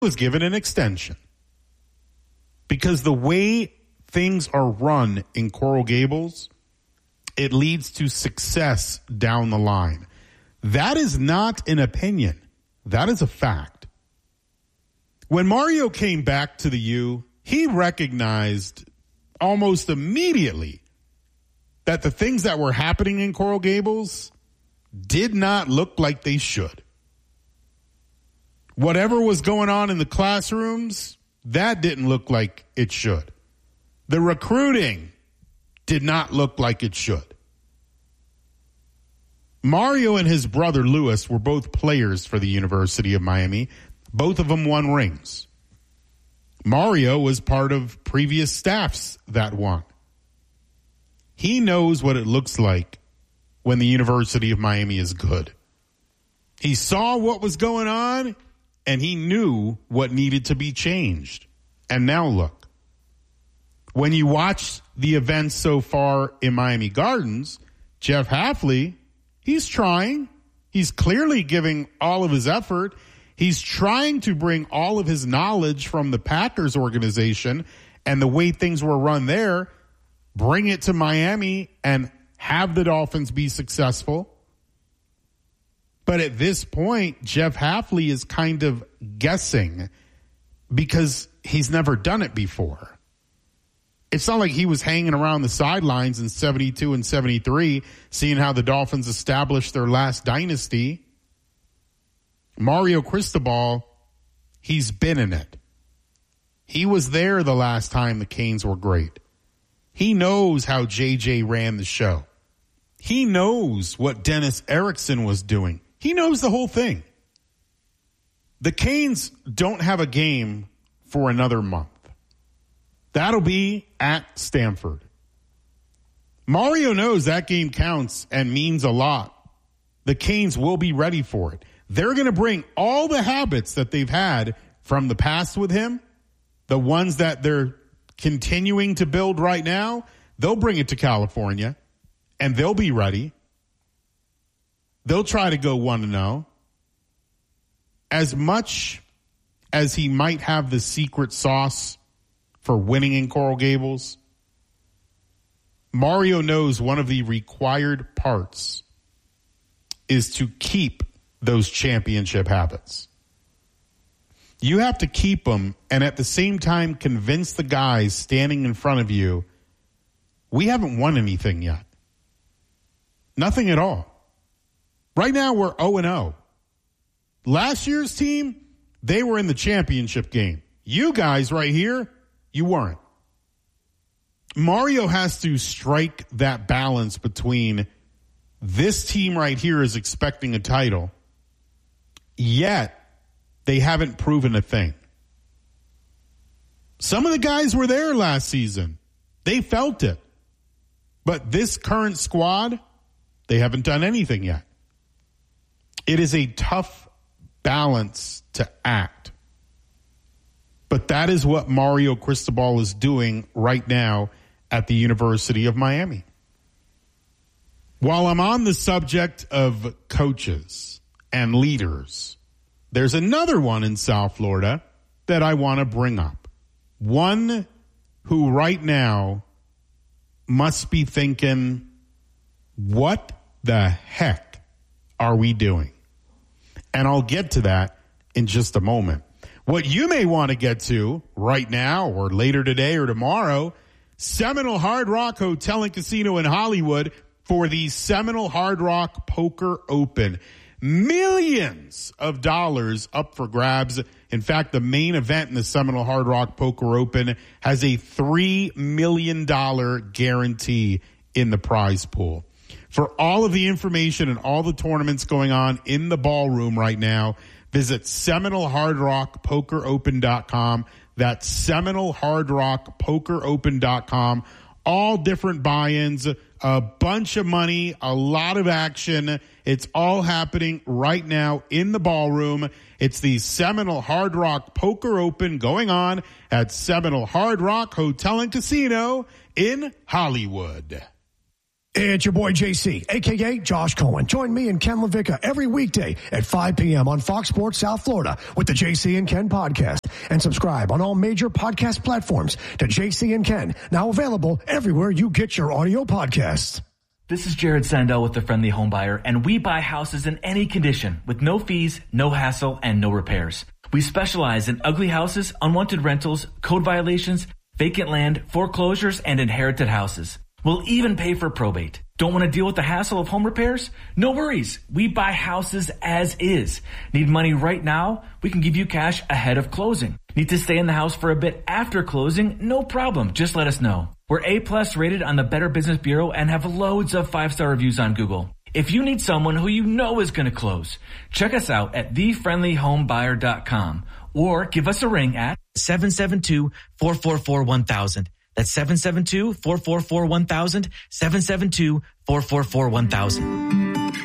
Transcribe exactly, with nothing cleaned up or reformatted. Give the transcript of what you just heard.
was given an extension because the way things are run in Coral Gables, it leads to success down the line. That is not an opinion. That is a fact. When Mario came back to the U, he recognized almost immediately that the things that were happening in Coral Gables did not look like they should. Whatever was going on in the classrooms, that didn't look like it should. The recruiting did not look like it should. Mario and his brother Lewis were both players for the University of Miami. Both of them won rings. Mario was part of previous staffs that won. He knows what it looks like when the University of Miami is good. He saw what was going on, and he knew what needed to be changed. And now look. When you watch the events so far in Miami Gardens, Jeff Hafley, he's trying. He's clearly giving all of his effort. He's trying to bring all of his knowledge from the Packers organization and the way things were run there, bring it to Miami and have the Dolphins be successful. But at this point, Jeff Hafley is kind of guessing because he's never done it before. It's not like he was hanging around the sidelines in seventy-two and seventy-three, seeing how the Dolphins established their last dynasty. Mario Cristobal, he's been in it. He was there the last time the Canes were great. He knows how J J ran the show. He knows what Dennis Erickson was doing. He knows the whole thing. The Canes don't have a game for another month. That'll be at Stanford. Mario knows that game counts and means a lot. The Canes will be ready for it. They're going to bring all the habits that they've had from the past with him, the ones that they're continuing to build right now, they'll bring it to California, and they'll be ready. They'll try to go one and oh. As much as he might have the secret sauce for winning in Coral Gables, Mario knows one of the required parts is to keep those championship habits. You have to keep them and at the same time convince the guys standing in front of you, we haven't won anything yet. Nothing at all. Right now we're oh and oh. Last year's team, they were in the championship game. You guys right here, you weren't. Mario has to strike that balance between this team right here is expecting a title, yet they haven't proven a thing. Some of the guys were there last season. They felt it. But this current squad, they haven't done anything yet. It is a tough balance to act. But that is what Mario Cristobal is doing right now at the University of Miami. While I'm on the subject of coaches and leaders, there's another one in South Florida that I want to bring up. One who right now must be thinking, what the heck are we doing? And I'll get to that in just a moment. What you may want to get to right now or later today or tomorrow, Seminole Hard Rock Hotel and Casino in Hollywood for the Seminole Hard Rock Poker Open. Millions of dollars up for grabs. In fact, the main event in the Seminole Hard Rock Poker Open has a three million dollars guarantee in the prize pool. For all of the information and all the tournaments going on in the ballroom right now, visit Seminole Hard Rock Poker Open dot com. That's Seminole Hard Rock Poker Open dot com. All different buy-ins, a bunch of money, a lot of action. It's all happening right now in the ballroom. It's the Seminole Hard Rock Poker Open going on at Seminole Hard Rock Hotel and Casino in Hollywood. It's your boy J C, a k a. Josh Cohen. Join me and Ken LaVicka every weekday at five p.m. on Fox Sports South Florida with the J C and Ken podcast. And subscribe on all major podcast platforms to J C and Ken, now available everywhere you get your audio podcasts. This is Jared Sandell with The Friendly Home Buyer, and we buy houses in any condition with no fees, no hassle, and no repairs. We specialize in ugly houses, unwanted rentals, code violations, vacant land, foreclosures, and inherited houses. We'll even pay for probate. Don't want to deal with the hassle of home repairs? No worries. We buy houses as is. Need money right now? We can give you cash ahead of closing. Need to stay in the house for a bit after closing? No problem. Just let us know. We're A-plus rated on the Better Business Bureau and have loads of five-star reviews on Google. If you need someone who you know is going to close, check us out at the friendly home buyer dot com or give us a ring at seven seven two, four four four, one thousand. That's seven seven two, four four four, one thousand, seven seven two, four four four, one thousand.